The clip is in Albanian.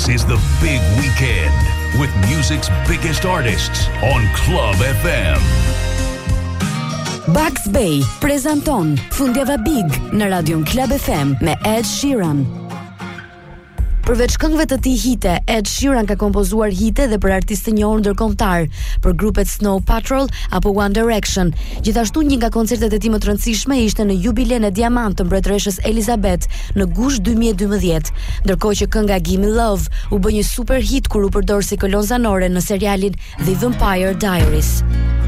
This is the big weekend with music's biggest artists on Club FM. Bugs Bay prezanton Fundjava Big në Radion Club FM me Ed Sheeran. Përveç këngëve të tij hite, Ed Sheeran ka kompozuar hite dhe për artistë të njohur ndërkombëtar, për grupet Snow Patrol apo One Direction. Gjithashtu një nga koncertet e tij më të rëndësishme ishte në jubilen e diamant të mbretëreshës Elizabeth në gusht 2012, ndërkohë që kënga Gimme Love u bë një super hit kur u përdor si kolon zanore në serialin The Vampire Diaries.